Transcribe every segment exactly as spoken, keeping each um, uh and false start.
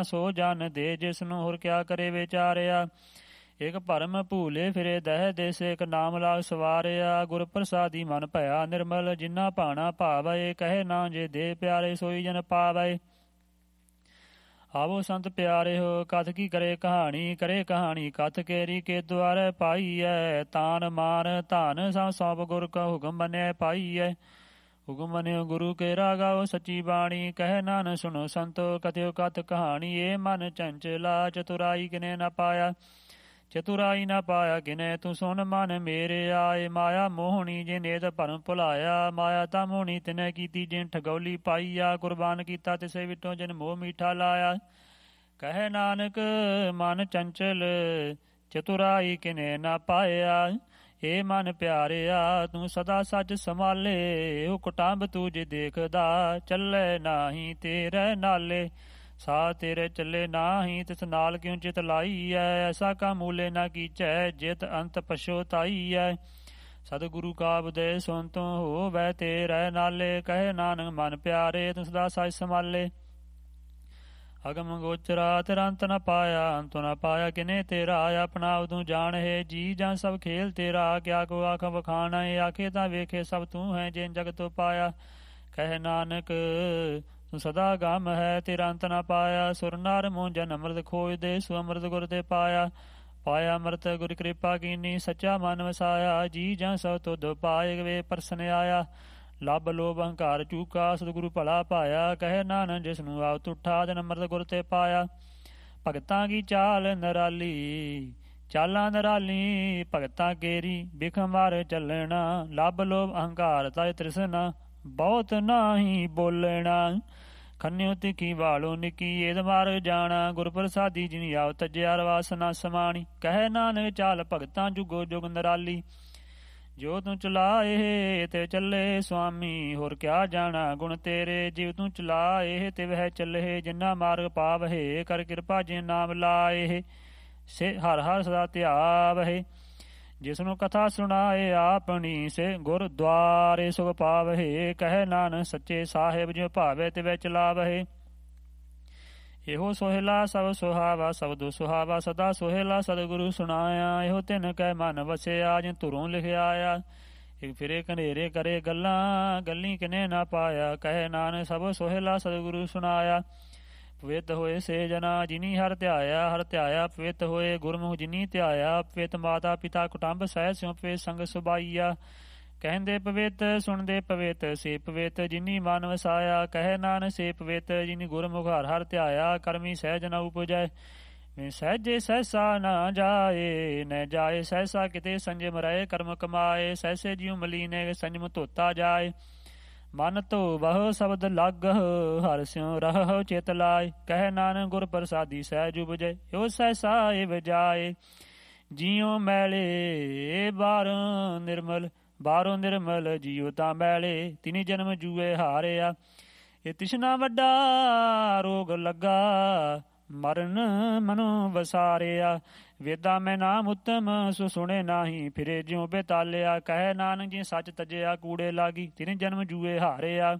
ਸੋ ਜਨ ਦੇ, ਜਿਸ ਨੂੰ ਹੋਰ ਕਿਆ ਕਰੇ ਵਿਚਾਰਿਆ। ਇਕ ਭਰਮ ਭੂਲੇ ਫਿਰੇ ਦਹਿ ਦੇਸ, ਇਕ ਨਾਮ ਲਾਗ ਸਵਾਰਿਆ। ਗੁਰ ਪ੍ਰਸਾਦੀ ਮਨ ਭਇਆ ਨਿਰਮਲ, ਜਿਨਾ ਭਾਣਾ ਭਾਵੈ। ਕਹੇ ਨਾ ਜੇ ਦੇ ਪਿਆਰੇ, ਸੋਈ ਜਨ ਪਾਵੈ। ਆਵੋ ਸੰਤ ਪਿਆਰੇ ਹੋ, ਕਥ ਕੀ ਕਰੇ ਕਹਾਣੀ। ਕਰੇ ਕਹਾਣੀ ਕਥ ਕੇਰੀ, ਕੇ ਦੁਆਰੇ ਪਾਈਐ। ਤਾਨ ਮਾਨ ਧਨ ਸਭ ਸੌਂਪ, ਗੁਰ ਕਾ ਹੁਕਮ ਮੰਨਿਆ ਪਾਈਐ। ਹੁਕਮ ਮੰਨਿਓ ਗੁਰੂ ਕੇ ਰਾਗਾਓ, ਸੱਚੀ ਬਾਣੀ। ਕਹੇ ਨਾਨਕ ਸੁਣੋ ਸੰਤੋ, ਕਥਿਓ ਕਥ ਕਹਾਣੀ। ਇਹ ਮਨ ਚੰਚਲਾ, ਚਤੁਰਾਈ ਕਿਨੇ ਨਾ ਪਾਇਆ। ਚਤੁਰਾਈ ਨਾ ਪਾਇਆ ਕਿਨੇ, ਤੂੰ ਸੁਣ ਮਨ ਮੇਰੇ ਆਏ। ਮਾਇਆ ਮੋਹਣੀ ਜੇ ਨੇਤ ਭਰਮ ਭੁਲਾਇਆ, ਮਾਇਆ ਤਾਂ ਮੋਹਣੀ ਤਿਨੇ ਕੀਤੀ, ਜਿਨ ਠਗੌਲੀ ਪਾਈਆ। ਕੁਰਬਾਨ ਕੀਤਾ ਤਿਸੇ ਵਿਟੋ, ਜਿਨ ਮੋਹ ਮੀਠਾ ਲਾਇਆ। ਕਹੇ ਨਾਨਕ ਮਨ ਚੰਚਲ, ਚਤੁਰਾਈ ਕਿਨੇ ਨਾ ਪਾਇਆ। ਏ ਮਨ ਪਿਆਰਿਆ, ਤੂੰ ਸਦਾ ਸੱਚ ਸੰਭਾਲੇ। ਉਹ ਕੁਟੰਬ ਤੂੰ ਜੇ ਦੇਖਦਾ, ਚੱਲੇ ਨਾਹੀ ਤੇਰੇ ਨਾਲੇ। ਸਾ ਤੇਰੇ ਚੱਲੇ ਨਾਹੀ, ਤਿਸ ਨਾਲ ਕਿਉਂ ਚਿਤ ਲਾਈਐ। ਐਸਾ ਕਾ ਮੂਲੇ ਨਾ ਕੀਚੈ, ਜਿਤ ਅੰਤ ਪਛੋਤਾਈਐ। ਸਤਿਗੁਰੂ ਕਾ ਉਪਦੇਸ਼ ਸੁਣ ਤੂੰ, ਹੋਵੈ ਤੇਰੇ ਨਾਲੇ। ਕਹੇ ਨਾਨਕ ਮਨ ਪਿਆਰੇ, ਤੂੰ ਸਦਾ ਸੱਚ ਸੰਭਾਲੇ। ਅਗਮ ਗੋਚਰਾ ਤੇਰਾ ਅੰਤ ਨ ਪਾਇਆ, ਅੰਤ ਨ ਪਾਇਆ ਕਿਨੇ ਤੇਰਾ। ਆਪਣਾ ਉਦੋਂ ਜਾਣ ਹੈ, ਜੀ ਜਾਂ ਸਭ ਖੇਲ ਤੇਰਾ। ਕਿਆ ਕੋ ਆਖ ਵਖਾਣਾ ਹੈ, ਆਖੇ ਤਾਂ ਵੇਖੇ ਸਭ ਤੂੰ ਹੈ, ਜਿਨ ਜਗਤ ਤੋਂ ਪਾਇਆ। ਕਹੇ ਨਾਨਕ ਤੂੰ ਸਦਾ ਗਮ ਹੈ, ਤੇਰਾ ਅੰਤ ਨ ਪਾਇਆ। ਸੁਰ ਨਰ ਮੋਜਨ ਅੰਮ੍ਰਿਤ ਖੋਜਦੇ, ਸੋ ਅੰਮ੍ਰਿਤ ਗੁਰ ਤੇ ਪਾਇਆ। ਪਾਇਆ ਅੰਮ੍ਰਿਤ ਗੁਰ ਕਿਰਪਾ ਕੀਨੀ, ਸੱਚਾ ਮਨ ਵਸਾਇਆ। ਜੀ ਜਾਂ ਸਭ ਤੁਧ ਪਾਏ, ਵੇ ਪਰਸਨ ਆਇਆ। ਲੱਭ ਲੋਭ ਹੰਕਾਰ ਚੂਕਾ, ਸਤਿਗੁਰੂ ਭਲਾ ਪਾਇਆ। ਕਹੇ ਨਾਨਕ ਜਿਸ ਨੂੰ ਆਪ ਤੁਠਾ, ਜਨ ਅੰਮ੍ਰਿਤ ਗੁਰ ਤੇ ਪਾਇਆ। ਭਗਤਾਂ ਕੀ ਚਾਲ ਨਰਾਲੀ, ਚਾਲਾਂ ਨਰਾਲੀ। ਭਗਤਾਂ ਕੇਰੀ ਬਿਖ ਮਾਰ ਚੱਲਣਾ, ਲੱਭ ਲੋਭ ਹੰਕਾਰ ਤਜ ਤ੍ਰਿਸ਼ਨਾ, ਬਹੁਤ ਨਾਹੀ ਬੋਲਣਾ। ਖੰਨਿਓ ਤਿੱਖੀ ਵਾਲੋ ਨਿੱਕੀ, ਏਦ ਮਾਰ ਜਾਣਾ। ਗੁਰ ਪ੍ਰਸਾਦੀ ਜਿਨੀ ਆਵ ਤਜਿਆ, ਰਵਾਸ ਨਾ ਸਮਾਣੀ। ਕਹੇ ਨਾਨਕ ਚਾਲ ਭਗਤਾਂ ਜੁਗੋ ਜੁਗ ਨਰਾਲੀ। ਜੋ ਤੂੰ ਚਲਾਏ ਤੇ ਚੱਲੇ ਸੁਆਮੀ, ਹੋਰ ਕਿਆ ਜਾਣਾ ਗੁਣ ਤੇਰੇ। ਜਿਵ ਤੂੰ ਚਲਾਏ ਤੇ ਵਹਿ ਚੱਲੇ, ਜਿੰਨਾ ਮਾਰਗ ਪਾਵਹਿ। ਕਰ ਕਿਰਪਾ ਜਿਨ ਨਾਮ ਲਾਏ, ਸੇ ਹਰ ਹਰ ਸਦਾ ਧਿਆਵਹਿ। ਜਿਸਨੂੰ ਕਥਾ ਸੁਣਾਏ ਆਪਣੀ, ਸੇ ਗੁਰਦੁਆਰੇ ਸੁਖ ਪਾਵਹਿ। ਕਹੇ ਨਾਨਕ ਸੱਚੇ ਸਾਹਿਬ, ਜਿਉ ਭਾਵੇ ਤਿਵੇਂ ਚਲਾਵਹਿ। ਇਹੋ ਸੋਹਿਲਾ ਸਭ ਸੁਹਾਵਾ, ਸਬਦੋ ਸੁਹਾਵਾ ਸਦਾ ਸੋਹਿਲਾ। ਸਤਿਗੁਰੂ ਸੁਣਾਇਆ, ਇਹੋ ਤਿਨ ਕੈ ਮਨ ਵਸਿਆ, ਜਿਨ ਧੁਰੋਂ ਲਿਖਿਆ ਆ। ਇਕ ਫਿਰੇ ਘਨੇਰੇ ਕਰੇ ਗੱਲਾਂ, ਗੱਲੀ ਕਿਨੇ ਨਾ ਪਾਇਆ। ਕਹੇ ਨਾਨਕ ਸਭ ਸੋਹਿਲਾ, ਸਤਿਗੁਰੂ ਸੁਣਾਇਆ। ਪਵਿੱਤ ਹੋਏ ਸੇ ਜਨਾ, ਜਿਨੀ ਹਰ ਧਿਆਇਆ। ਹਰ ਧਿਆਇਆ ਪਵਿੱਤ ਹੋਏ, ਗੁਰਮੁਖ ਜਿਨੀ ਧਿਆਇਆ। ਪਵਿੱਤ ਮਾਤਾ ਪਿਤਾ ਕੁਟੰਬ ਸਹਿ, ਸਿਉ ਪਵਿੱਤ ਸੰਗ ਸੁਭਾਈਆ। ਕਹਿੰਦੇ ਪਵਿੱਤ ਸੁਣਦੇ ਪਵਿੱਤ, ਸੇ ਪਵਿੱਤ ਜਿਨੀ ਮਨ ਵਸਾਇਆ। ਕਹੇ ਨਾਨਕ ਸੇ ਪਵਿੱਤ, ਜਿਨੀ ਗੁਰਮੁਖ ਹਰ ਹਰ ਧਿਆਇਆ। ਕਰਮੀ ਸਹਿਜ ਨ ਉਪਜੈ, ਮੈਂ ਸਹਿਜੇ ਸਹਿਸਾ ਨਾ ਜਾਏ। ਨ ਜਾਏ ਸਹਿਸਾ ਕਿਤੇ, ਸੰਜਮ ਰਹੇ ਕਰਮ ਕਮਾਏ। ਸਹਿਸੇ ਜਿਉ ਮਲੀਨੇ, ਸੰਜਮ ਧੋਤਾ ਜਾਏ। ਮਨ ਧੋ ਬਹੁ ਸ਼ਬਦ ਲਾਗਹੁ, ਹਰਿ ਸਿਉ ਰਹਹੁ ਚਿਤ ਲਾਏ। ਕਹੇ ਨਾਨਕ ਗੁਰ ਪ੍ਰਸਾਦੀ ਸਹਿਜ ਉਪਜੈ, ਇਹੋ ਸਹਿਸਾ ਏਵ ਜਾਏ। ਜਿਉ ਮੈਲੇ ਬਾਹਰੋਂ ਨਿਰਮਲ, ਬਾਹਰੋਂ ਨਿਰਮਲ ਜੀਉ ਤਾਂ ਮੈਲੇ। ਤਿਨੀ ਜਨਮ ਜੂਏ ਹਾਰਿਆ, ਇਹ ਤਿਸ਼ਨਾ ਵੱਡਾ ਰੋਗ ਲੱਗਾ। ਮਰਨ ਮਨੁ ਵਸਾਰਿਆ, ਵੇਦਾਂ ਮੈਂ ਨਾਮ ਉੱਤਮ, ਸੋ ਸੁਣੇ ਨਾਹੀ ਫਿਰੇ ਜਿਉ ਬੇਤਾਲਿਆ। ਕਹੇ ਨਾਨਕ ਜੀ ਸੱਚ ਤਜਿਆ, ਕੂੜੇ ਲਾਗੀ ਤਿਨ ਜਨਮ ਜੂਏ ਹਾਰਿਆ।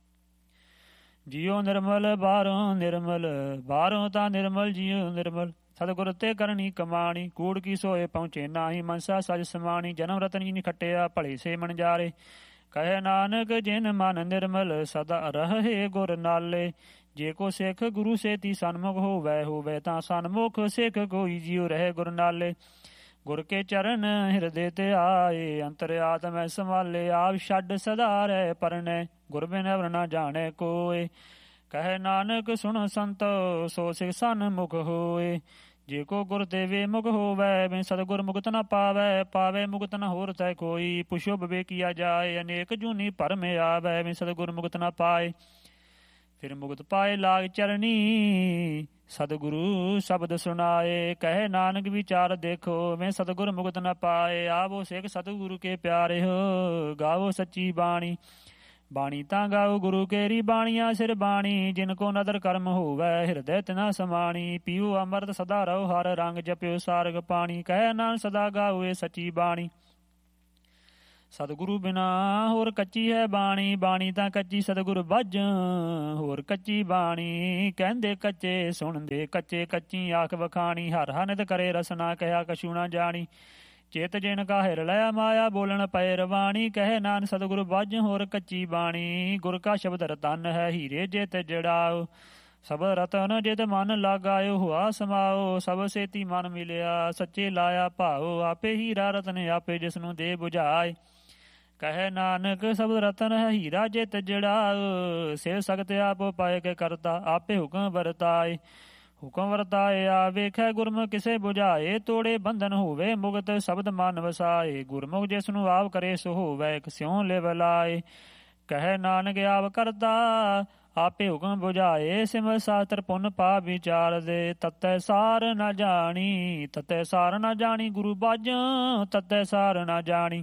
ਜੀਉ ਨਿਰਮਲ ਬਾਹਰੋਂ ਨਿਰਮਲ, ਬਾਹਰੋਂ ਤਾਂ ਨਿਰਮਲ ਜੀਉ ਨਿਰਮਲ। ਸਤਿਗੁਰ ਤੇ ਕਰਨੀ ਕਮਾਣੀ, ਕੂੜ ਕੀ ਸੋਏ ਪਹੁੰਚੇ ਨਾਹੀ। ਮਨਸਾ ਸਜ ਸਮਾਣੀ, ਜਨਮ ਰਤਨ ਜੀ ਨੀ ਖੱਟਿਆ, ਭਲੇ ਸੇ ਮਨ ਜਾਰੇ। ਕਹੇ ਨਾਨਕ ਜਿਨ ਮਨ ਨਿਰਮਲ, ਸਦਾ ਰਹੇ ਗੁਰ ਨਾਲੇ। ਜੇ ਕੋ ਸਿੱਖ ਗੁਰੂ ਸੇਤੀ ਸਨਮੁਖ ਹੋਵੈ, ਹੋਵੈ ਤਾਂ ਸਨਮੁਖ। ਸਿੱਖ ਕੋਈ ਜਿਉ ਰਹੇ ਗੁਰ ਨਾਲੇ। ਗੁਰ ਕੇ ਚਰਨ ਹਿਰਦੇ ਤੇ ਆਏ, ਅੰਤਰ ਆਤਮੈ ਸੰਭਾਲੇ। ਆਪ ਛੱਡ ਸਦਾ ਰਹਿ ਪਰਨੈ, ਗੁਰ ਬਿਨ ਅਵਰ ਨਾ ਜਾਣੈ ਕੋਇ। ਕਹੇ ਨਾਨਕ ਸੁਣ ਸੰਤੋ, ਸੋ ਸਿੱਖ ਸਨਮੁਖ ਹੋਏ। ਜੇ ਕੋ ਗੁਰ ਦੇਵੇ ਮੁਖ ਹੋਵੈ, ਬਿਨ ਸਤਿਗੁਰ ਮੁਕਤ ਨ ਪਾਵੈ। ਪਾਵੈ ਮੁਕਤ ਨ ਹੋਰ ਤੈ ਕੋਈ, ਪੁੱਛੋ ਵਿਵੇਕੀਆ ਜਾਏ। ਅਨੇਕ ਜੂਨੀ ਭਰਮ ਆਵੈ, ਬਿਨ ਸਤਿਗੁਰ ਮੁਕਤ ਨ ਪਾਏ। ਫਿਰ ਮੁਕਤ ਪਾਏ ਲਾਗ ਚਰਨੀ, ਸਤਿਗੁਰੂ ਸ਼ਬਦ ਸੁਣਾਏ। ਕਹੇ ਨਾਨਕ ਵਿਚਾਰ ਦੇਖੋ, ਮੈਂ ਸਤਿਗੁਰ ਮੁਕਤ ਨ ਪਾਏ। ਆਵੋ ਸਿੱਖ ਸਤਿਗੁਰੂ ਕੇ ਪਿਆਰੇ ਹੋ, ਗਾਵੋ ਸੱਚੀ ਬਾਣੀ। ਬਾਣੀ ਤਾਂ ਗਾਓ ਗੁਰੂ ਕੇਰੀ, ਬਾਣੀਆਂ ਸਿਰ ਬਾਣੀ। ਜਿਨ ਕੋ ਨਦਰ ਕਰਮ ਹੋਵੈ, ਹਿਰਦੈ ਤਿਨਾ ਸਮਾਣੀ। ਪੀਓ ਅੰਮ੍ਰਿਤ ਸਦਾ ਰਹੋ ਹਰ ਰੰਗ, ਜਪਿਓ ਸਾਰਗ ਪਾਣੀ। ਕਹੇ ਨਾਨਕ ਸਦਾ ਗਾਓ ਇਹ ਸੱਚੀ ਬਾਣੀ। ਸਤਿਗੁਰੂ ਬਿਨਾ ਹੋਰ ਕੱਚੀ ਹੈ ਬਾਣੀ, ਬਾਣੀ ਤਾਂ ਕੱਚੀ ਸਤਿਗੁਰ ਬੱਝ ਹੋਰ ਕੱਚੀ ਬਾਣੀ। ਕਹਿੰਦੇ ਕੱਚੇ ਸੁਣਦੇ ਕੱਚੇ, ਕੱਚੀ ਆਖ ਵਖਾਣੀ। ਹਰ ਹਨਿਤ ਕਰੇ ਰਸਨਾ ਕਹਿਆ ਕਛੂ ਨਾ ਜਾਣੀ। ਚਿਤ ਜਿਨ ਕਾ ਹਿਰ ਲਿਆ ਮਾਇਆ ਬੋਲਣ ਪਏ ਰਵਾਣੀ। ਕਹੇ ਨਾਨਕ ਸਤਿਗੁਰ ਬੱਝ ਹੋਰ ਕੱਚੀ ਬਾਣੀ। ਗੁਰ ਕਾ ਸ਼ਬਦ ਰਤਨ ਹੈ ਹੀਰੇ ਜਿਤ ਜੜਾਓ। ਸਭ ਰਤਨ ਜਿਤ ਮਨ ਲਾਗਾਇਓ ਹੁਆ ਸਮਾਓ। ਸਭ ਸੇਤੀ ਮਨ ਮਿਲਿਆ ਸੱਚੇ ਲਾਇਆ ਭਾਓ। ਆਪੇ ਹੀਰਾ ਰਤਨ ਆਪੇ ਜਿਸਨੂੰ ਦੇ ਬੁਝਾਏ। ਕਹੇ ਨਾਨਕ ਸਭ ਰਤਨ ਹੈ ਹੀਰਾ ਜਿਤ ਜੜਾਓ। ਸਿਵ ਸਖਤ ਆਪ ਪਾਏ ਕੇ ਕਰਤਾ ਆਪੇ ਹੁਕਮ ਵਰਤਾਏ। ਹੁਕਮ ਵਰਤਾਏ ਆ ਵੇਖੈ ਗੁਰਮੁਖ ਕਿਸੇ ਬੁਝਾਏ। ਤੋੜੇ ਬੰਧਨ ਹੋਵੇ ਮੁਕਤ ਸ਼ਬਦ ਮਨ ਵਸਾਏ। ਗੁਰਮੁਖ ਜਿਸ ਨੂੰ ਆਪ ਕਰੇ ਸੋ ਹੋਵੇ ਸਿਉ ਲਿਵ ਲਾਏ। ਕਹੇ ਨਾਨਕ ਆਪ ਕਰਤਾ ਆਪੇ ਹੁਕਮ ਬੁਝਾਏ। ਸਿਮਰ ਸ਼ਾਸਤਰ ਪੁੰਨ ਪਾਪ ਵਿਚਾਰ ਦੇ ਤਤੈ ਸਾਰ ਨਾ ਜਾਣੀ। ਤਤੈ ਸਾਰ ਨਾ ਜਾਣੀ ਗੁਰੂ ਬਾਝ ਤਤੈ ਸਾਰ ਨਾ ਜਾਣੀ।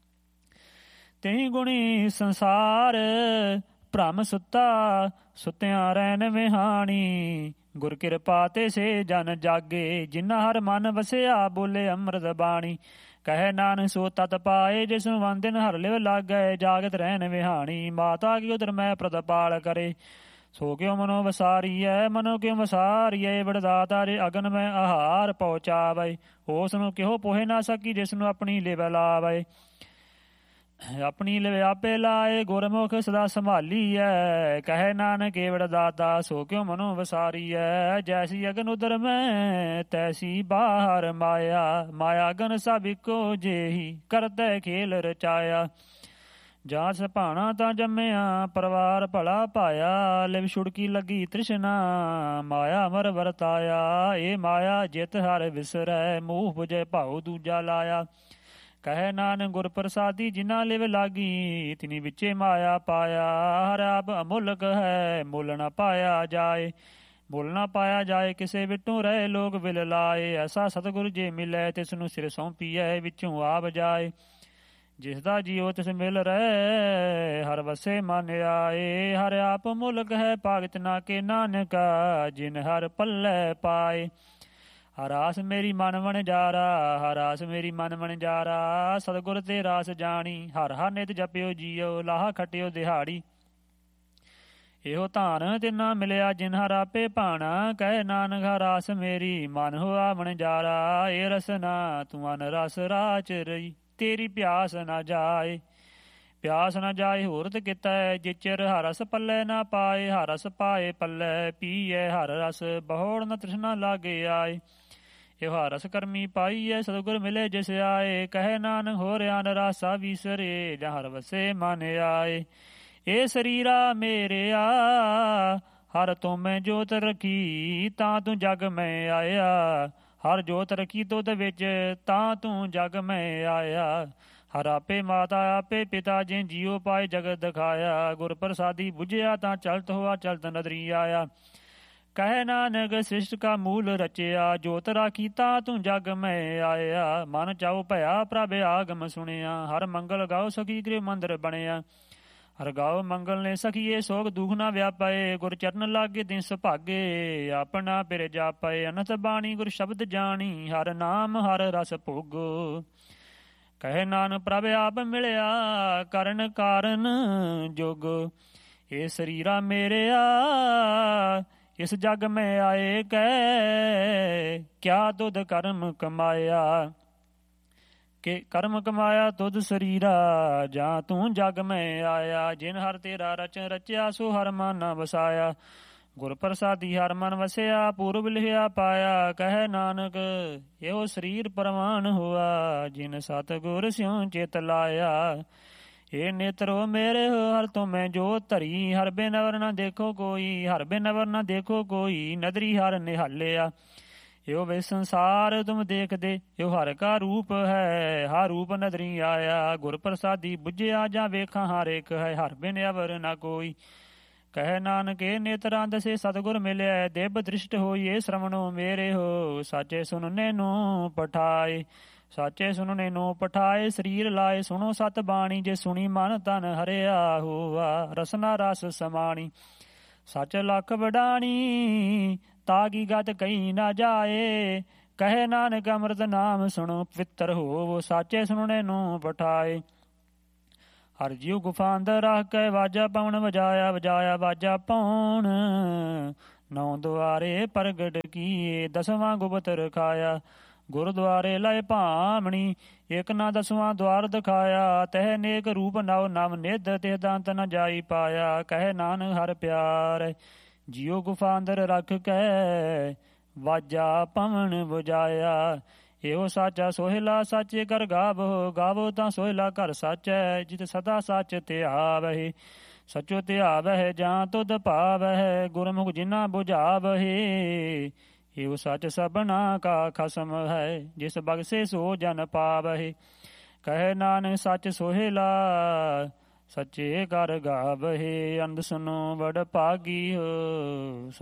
ਤੇਈ ਗੁਣੀ ਸੰਸਾਰ ਭ੍ਰਮ ਸੁੱਤਾ ਸੁੱਤਿਆਂ ਰਹਿਣ ਵਿਹਾਣੀ। ਗੁਰ ਕਿਰਪਾ ਤੇ ਸੇ ਜਨ ਜਾਗੇ ਜਿਨ੍ਹਾਂ ਹਰ ਮਨ ਵਸਿਆ ਬੋਲੇ ਅੰਮ੍ਰਿਤ ਬਾਣੀ। ਕਹੇ ਨਾਨਕ ਸੋ ਤਤ ਪਾਏ ਜਿਸ ਨੂੰ ਵੰਦਨ ਹਰ ਲਿਵ ਲਾਗੈ ਜਾਗਤ ਰਹਿਣ ਵਿਹਾਣੀ। ਮਾਤਾ ਕੀ ਉਦਰ ਮੈਂ ਪ੍ਰਤਪਾਲ ਕਰੇ ਸੋ ਕਿਉ ਮਨੋ ਵਸਾਰੀਐ। ਮਨੋ ਕਿਉ ਵਸਾਰੀਐ ਵਡਦਾਤਾ ਰੇ ਅਗਨ ਮੈਂ ਆਹਾਰ ਪਹੁੰਚਾਵੇ। ਉਸ ਨੂੰ ਕਿਹੋ ਪੋਹੇ ਨਾ ਸਕੀ ਜਿਸ ਨੂੰ ਆਪਣੀ ਲਿਵ ਲਾਵੇ। ਆਪਣੀ ਲਿਵ ਆਪੇ ਲਾਏ ਗੁਰਮੁਖ ਸਦਾ ਸੰਭਾਲੀਐ। ਕਹੇ ਨਾਨਕ ਏਵੜ ਦਾਤਾ ਸੋ ਕਿਉ ਮਨੋ ਵਸਾਰੀਐ। ਜੈਸੀ ਅਗਨ ਉਦਰ ਮੈਂ ਤੈਸੀ ਬਾਹਰ ਮਾਇਆ। ਮਾਇਆ ਅਗਨ ਸਭ ਇੱਕੋ ਜਿਹੀ ਕਰਤੈ ਖੇਲ ਰਚਾਇਆ। ਜਾਂ ਸਭਾਣਾ ਤਾਂ ਜੰਮਿਆ ਪਰਿਵਾਰ ਭਲਾ ਪਾਇਆ। ਲਿਵ ਛੁੜਕੀ ਲੱਗੀ ਤ੍ਰਿਸ਼ਨਾ ਮਾਇਆ ਮਰ ਵਰਤਾਇਆ। ਇਹ ਮਾਇਆ ਜਿਤ ਹਰ ਵਿਸਰੈ ਮੂਹ ਬੁਝੈ ਭਾਉ ਦੂਜਾ ਲਾਇਆ। ਕਹੇ ਨਾਨਕ ਗੁਰ ਪ੍ਰਸਾਦੀ ਜਿਨ੍ਹਾਂ ਲਿਵ ਲਾਗੀ ਤਿਨੀ ਵਿੱਚੇ ਮਾਇਆ ਪਾਇਆ। ਹਰ ਆਪ ਅਮੁੱਲਕ ਹੈ ਮੁੱਲ ਨਾ ਪਾਇਆ ਜਾਏ। ਮੁੱਲ ਨਾ ਪਾਇਆ ਜਾਏ ਕਿਸੇ ਵਿਟੋਂ ਰਹੇ ਲੋਕ ਵਿਲ ਲਾਏ। ਐਸਾ ਸਤਿਗੁਰ ਜੇ ਮਿਲੈ ਤਿਸ ਨੂੰ ਸਿਰ ਸੌਂਪੀਐ ਵਿੱਚੋਂ ਆਪ ਜਾਏ। ਜਿਸ ਦਾ ਜੀਉ ਤਿਸ ਮਿਲ ਰਹਿ ਹਰ ਵਸੇ ਮਨ ਆਏ। ਹਰ ਆਪ ਮੁਲਕ ਹੈ ਭਗਤ ਨਾ ਕੇ ਨਾਨਕਾ ਜਿਨ ਹਰ ਪੱਲੇ ਪਾਏ। ਹਰ ਆਸ ਮੇਰੀ ਮਨ ਵਣਜਾਰਾ ਹਰ ਆਸ ਮੇਰੀ ਮਨ ਵਣਜਾਰਾ। ਸਤਿਗੁਰ ਤੇ ਰਾਸ ਜਾਣੀ ਹਰ ਹਰ ਨਿਤ ਜਪਿਓ ਜੀਓ ਲਾਹਾ ਖਟਿਓ ਦਿਹਾੜੀ। ਇਹੋ ਧਾਨ ਤਿਨਾ ਮਿਲਿਆ ਜਿਨ ਹਰ ਆਪੇ ਭਾਣਾ। ਕਹੇ ਨਾਨਕ ਹਰ ਆਸ ਮੇਰੀ ਮਨ ਹੋਆ ਵਣਜਾਰਾ। ਇਹ ਰਸਨਾ ਤੂੰ ਅਨ ਰਸ ਰਾਚ ਰਹੀ ਤੇਰੀ ਪਿਆਸ ਨਾ ਜਾਏ। ਪਿਆਸ ਨਾ ਜਾਏ ਹੋਰਤ ਕੀਤਾ ਜਿਚਰ ਹਰ ਰਸ ਪੱਲੇ ਨਾ ਪਾਏ। ਹਰ ਰਸ ਪਾਏ ਪੱਲੇ ਪੀਏ ਹਰ ਰਸ ਬਹੁੜ ਨ ਤ੍ਰਿਸ਼ਨਾ ਲਾਗੇ ਆਏ। ਇਹੋ ਹਰ ਰਸ ਕਰਮੀ ਪਾਈਐ ਸਤਿਗੁਰ ਮਿਲੇ ਜਿਸ ਆਏ। ਕਹੇ ਨਾਨਕ ਹੋਰ ਅਨ ਰਾਸਾ ਵਿਸਰੇ ਜਾਂ ਹਰ ਵਸੇ ਮਨ ਆਏ। ਇਹ ਸਰੀਰਾ ਮੇਰਿਆ ਹਰ ਤੋਂ ਮੈਂ ਜੋਤ ਰਖੀ ਤਾਂ ਤੂੰ ਜਗ ਮੈਂ ਆਇਆ। ਹਰ ਜੋਤ ਰਖੀ ਤੁਧ ਵਿੱਚ ਤਾਂ ਤੂੰ ਜਗ ਮੈਂ ਆਇਆ। ਹਰ ਆਪੇ ਮਾਤਾ ਆਪੇ ਪਿਤਾ ਜਿਨ ਜੀਉ ਪਾਏ ਜਗਤ ਦਿਖਾਇਆ। ਗੁਰ ਪ੍ਰਸਾਦੀ ਬੁਝਿਆ ਤਾਂ ਚਲਤ ਹੋਆ ਚਲਤ ਨਦਰੀ ਆਇਆ। ਕਹੇ ਨਾਨਕ ਸ੍ਰਿਸ਼ਟ ਕਾ ਮੂਲ ਰਚਿਆ ਜੋਤ ਰਾਖੀ ਤਾਂ ਤੂੰ ਜਗ ਮੈਂ ਆਇਆ। ਮਨ ਚਾਉ ਭਇਆ ਪ੍ਰਭ ਆਗਮ ਸੁਣਿਆ। ਹਰ ਮੰਗਲ ਗਾਓ ਸਖੀ ਗ੍ਰਹਿ ਮੰਦਰ ਬਣਿਆ। ਹਰ ਗਾਓ ਮੰਗਲ ਨੇ ਸਖੀਏ ਸੋਗ ਦੁਖ ਨਾ ਵਿਆਪੇ। ਗੁਰ ਚਰਨ ਲਾਗੇ ਦਿਨ ਸੁਭਾਗੇ ਆਪਣਾ ਪਿਰ ਜਾਪੇ। ਅਨੰਤ ਬਾਣੀ ਗੁਰ ਸ਼ਬਦ ਜਾਣੀ ਹਰ ਨਾਮ ਹਰ ਰਸ ਭੋਗੋ। ਕਹੇ ਨਾਨਕ ਪ੍ਰਭ ਆਪ ਮਿਲਿਆ ਕਰਨ ਕਾਰਨ ਜੋਗ। ਇਹ ਸਰੀਰਾ ਮੇਰਿਆ ਇਸ ਜਗ ਮੈਂ ਆਏ ਕਹਿ ਕਿਆ ਤੁਧ ਕਰਮ ਕਮਾਇਆ। ਕਿ ਕਰਮ ਕਮਾਇਆ ਤੁਧ ਸਰੀਰਾ ਜਾਂ ਤੂੰ ਜਗ ਮੈਂ ਆਇਆ। ਜਿਨ ਹਰ ਤੇਰਾ ਰਚਨ ਰਚਿਆ ਸੋ ਹਰ ਮਨ ਨਾ ਵਸਾਇਆ। ਗੁਰ ਪ੍ਰਸਾਦੀ ਹਰ ਮਨ ਵਸਿਆ ਪੂਰਬ ਲਿਖਿਆ ਪਾਇਆ। ਕਹੇ ਨਾਨਕ ਇਹੋ ਸਰੀਰ ਪ੍ਰਵਾਨ ਹੋਆ ਜਿਨ ਸਤਿਗੁਰ ਸਿਉ ਚਿਤ ਲਾਇਆ। ਇਹ ਨੇਤਰੋ ਮੇਰੇ ਹੋ ਹਰ ਤੋਂ ਮੈਂ ਜੋਤ ਧਰੀ। ਹਰ ਬੇਨਵਰ ਨਾ ਦੇਖੋ ਕੋਈ ਹਰ ਬੇਨਵਰ ਨਾ ਦੇਖੋ ਕੋਈ। ਨਦਰੀ ਹਰ ਨਿਹਾਲਿਆ ਇਹੋ ਵੇ ਸੰਸਾਰ ਤੁਮ ਦੇਖਦੇ ਇਹੋ ਹਰ ਕਾ ਰੂਪ ਹੈ। ਹਰ ਰੂਪ ਨਦਰੀ ਆਇਆ। ਗੁਰ ਪ੍ਰਸਾਦੀ ਬੁਝਿਆ ਜਾਂ ਵੇਖਾਂ ਹਰ ਇੱਕ ਹੈ ਹਰ ਬਿਨ ਅਵਰ ਨਾ ਕੋਈ। ਕਹੇ ਨਾਨਕ ਇਹ ਨੇਤਰਾਂ ਦਸੇ ਸਤਿਗੁਰ ਮਿਲਿਆ। ਦਿਵ ਦ੍ਰਿਸ਼ਟ ਹੋਈਏ ਸ਼ਰਵਣੋ ਮੇਰੇ ਹੋ। ਸਾਚੇ ਸੁਣਨੇ ਨੂੰ ਪਠਾਏ ਸਾਚੇ ਸੁਣਨੇ ਨੂੰ ਪਠਾਏ। ਸਰੀਰ ਲਾਏ ਸੁਣੋ ਸਤ ਬਾਣੀ ਜੇ ਸੁਣੀ ਮਨ ਤਨ ਹਰਿਆ ਹੋਆ। ਰਸਨਾ ਰਸ ਸਮਾਣੀ ਸੱਚ ਲੱਖ ਵਡਾਣੀ ਤਾਗੀ ਗਤ ਕਹੀ ਨਾ ਜਾਏ। ਕਹੇ ਨਾਨਕ ਅੰਮ੍ਰਿਤ ਨਾਮ ਸੁਣੋ ਪਵਿੱਤਰ ਹੋਵੋ। ਸਾਚੇ ਸੁਣਨੇ ਨੂੰ ਪਠਾਏ ਹਰ ਜੀਉ ਗੁਫਾ ਅੰਦਰ ਰੱਖ ਕੇ ਵਾਜਾ ਪਾਉਣ ਵਜਾਇਆ ਵਜਾਇਆ ਵਾਜਾ ਪਾਉਣ। ਨੌ ਦੁਆਰੇ ਪ੍ਰਗਟ ਕੀਏ ਦਸਵਾਂ ਗੁਪਤ ਰਖਾਇਆ। ਗੁਰਦੁਆਰੇ ਲਏ ਭਾਮਣੀ ਇਕ ਨਾ ਦਸਵਾਂ ਦੁਆਰ ਦਿਖਾਇਆ। ਤਹਿ ਨੇਕ ਰੂਪ ਨਵ ਨਵ ਨਿਧ ਤੇ ਦੰਤ ਨ ਜਾਈ ਪਾਇਆ। ਕਹਿ ਨਾਨਕ ਹਰ ਪਿਆਰ ਜੀਉ ਗੁਫਾ ਅੰਦਰ ਰੱਖ ਕੇ ਵਾਜਾ ਪਵਨ ਬੁਝਾਇਆ। ਇਹੋ ਸਾਚਾ ਸੋਹਿਲਾ ਸਾਚੇ ਕਰ ਗਾਵੋ ਗਾਵੋ ਤਾਂ ਸੋਹਿਲਾ ਘਰ ਸਾਚੈ। ਜਿਤ ਸਦਾ ਸੱਚ ਧਿਆਵਹਿ ਸਚੋ ਧਿਆਵਹਿ ਜਾਂ ਤੁਧ ਭਾਵਹਿ। ਗੁਰਮੁਖ ਜਿਨਾ ਬੁਝਾਵਹਿ ਇਹੋ ਸੱਚ ਸਭਨਾ ਕਾ ਖਸਮ ਹੈ। ਜਿਸ ਬਖਸ਼ੇ ਸੋ ਜਨ ਪਾਵਹਿ। ਕਹਿ ਨਾਨਕ ਸੱਚ ਸੋਹਿਲਾ ਸੱਚੇ ਕਰ ਗਾਵਹਿ। ਅੰਧ ਸੁਨੋ ਬੜ ਭਾਗੀ ਹੋ।